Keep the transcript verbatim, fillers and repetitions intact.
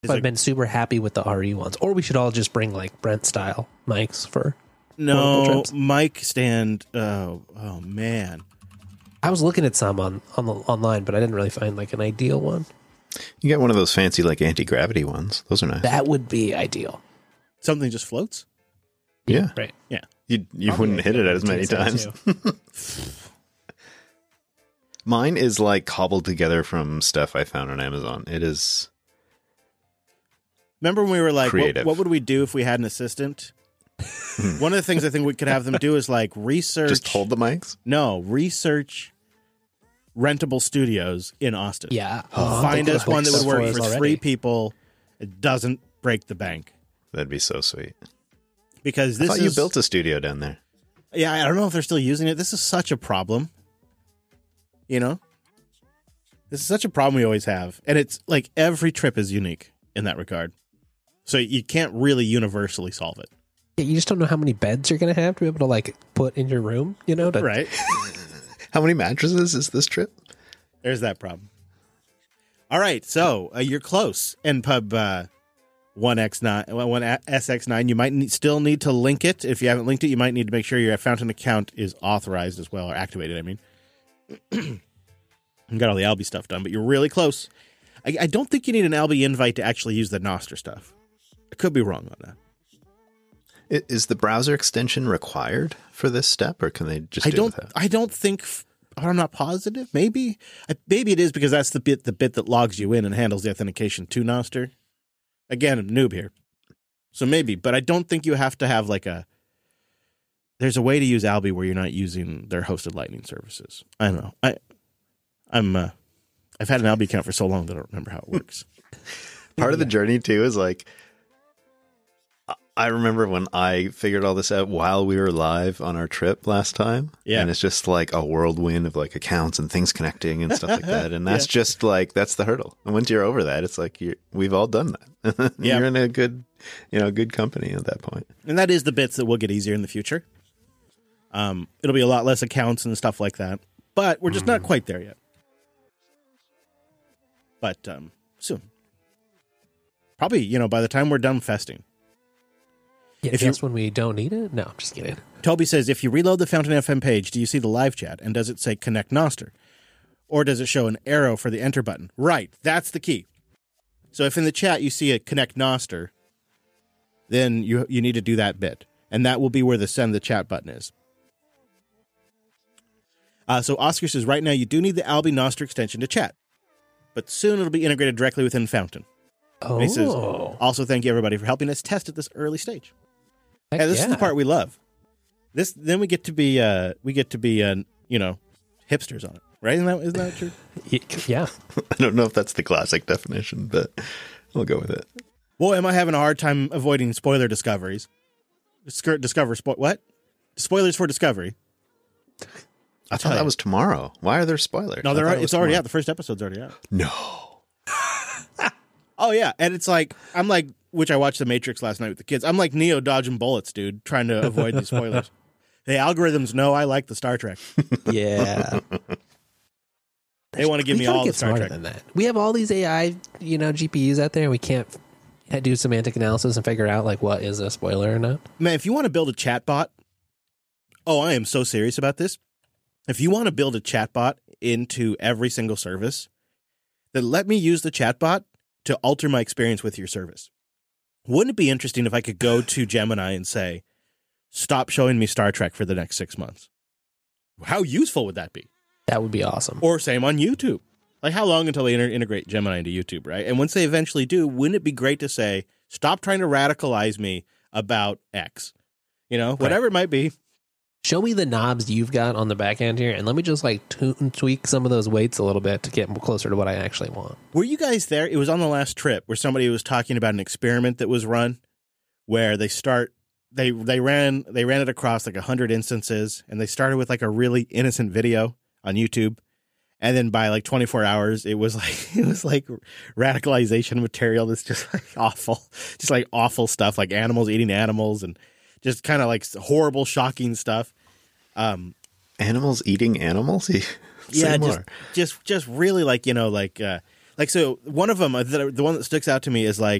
I've like, been super happy with the R E ones. Or we should all just bring like Brent style mics for no mic stand. Oh, oh man. I was looking at some on, on the, online, but I didn't really find like an ideal one. You get one of those fancy like anti-gravity ones. Those are nice. That would be ideal. Something just floats? Yeah. Right. Yeah. You you Probably wouldn't hit it as many times. Mine is like cobbled together from stuff I found on Amazon. It is. Remember when we were like, what, what would we do if we had an assistant? One of the things I think we could have them do is like research. Just hold the mics? No, research rentable studios in Austin. Yeah. Oh, Find us one that would work for already. three people. It doesn't break the bank. That'd be so sweet. Because this I thought is, you built a studio down there. Yeah, I don't know if they're still using it. This is such a problem. You know? This is such a problem we always have. And it's like every trip is unique in that regard. So you can't really universally solve it. Yeah, you just don't know how many beds you're going to have to be able to like put in your room, you know? To- right. How many mattresses is this trip? There's that problem. All right, so uh, you're close. N Pub uh, one X nine, one S X nine. You might need, still need to link it. If you haven't linked it, you might need to make sure your Fountain account is authorized as well, or activated, I mean. You got all the Alby stuff done, but you're really close. I, I don't think you need an Alby invite to actually use the Nostr stuff. I could be wrong on that. Is the browser extension required for this step, or can they just I do don't. it without? I don't think. I'm not positive. Maybe. Maybe it is because that's the bit. The bit that logs you in and handles the authentication to Nostr. Again, I'm noob here, so maybe. But I don't think you have to have like a. There's a way to use Alby where you're not using their hosted Lightning services. I don't know. I. I'm. Uh, I've had an Alby account for so long that I don't remember how it works. Part of the journey too is like. I remember when I figured all this out while we were live on our trip last time. Yeah. And it's just like a whirlwind of like accounts and things connecting and stuff like that. And that's yeah. just like, that's the hurdle. And once you're over that, it's like, you're, we've all done that. Yeah. You're in a good, you know, good company at that point. And that is the bits that will get easier in the future. Um, it'll be a lot less accounts and stuff like that, but we're just mm. not quite there yet. But um, soon. Probably, you know, by the time we're done festing. Yeah, if that's when we don't need it? No, I'm just kidding. Toby says, if you reload the Fountain F M page, do you see the live chat? And does it say Connect Nostr? Or does it show an arrow for the enter button? Right, that's the key. So if in the chat you see a Connect Nostr, then you you need to do that bit. And that will be where the send the chat button is. Uh, so Oscar says, right now you do need the Alby Nostr extension to chat. But soon it'll be integrated directly within Fountain. Oh. And he says, also thank you everybody for helping us test at this early stage. Heck hey, this yeah. is the part we love. This then we get to be uh, we get to be uh, you know, hipsters on it, right? Isn't that isn't that true? Yeah. I don't know if that's the classic definition, but we'll go with it. Well, am I having a hard time avoiding spoiler discoveries? Discover, discover spo- what? Spoilers for Discovery. I thought that was tomorrow. Why are there spoilers? No, there are, it it's already out. The first episode's already out. No. Oh yeah, and it's like I'm like. Which I watched The Matrix last night with the kids. I'm like Neo dodging bullets, dude, trying to avoid these spoilers. Hey, algorithms know I like the Star Trek. Yeah. They want to give we me all get the Star Trek. Than that. We have all these A I, you know, G P Us out there, and we can't do semantic analysis and figure out like what is a spoiler or not. Man, if you want to build a chatbot, oh, I am so serious about this. If you want to build a chatbot into every single service, then let me use the chatbot to alter my experience with your service. Wouldn't it be interesting if I could go to Gemini and say, stop showing me Star Trek for the next six months? How useful would that be? That would be awesome. Or same on YouTube. Like, how long until they inter- integrate Gemini into YouTube, right? And once they eventually do, wouldn't it be great to say, stop trying to radicalize me about X? You know, whatever right. it might be. Show me the knobs you've got on the back end here, and let me just like t- tweak some of those weights a little bit to get closer to what I actually want. Were you guys there? It was on the last trip where somebody was talking about an experiment that was run where they start they they ran they ran it across like a hundred instances, and they started with like a really innocent video on YouTube, and then by like twenty-four hours, it was like it was like radicalization material that's just like awful, just like awful stuff, like animals eating animals and. Just kind of like horrible, shocking stuff. Um, animals eating animals? yeah, just, just just really like, you know, like uh, Like, so one of them, the, the one that sticks out to me is like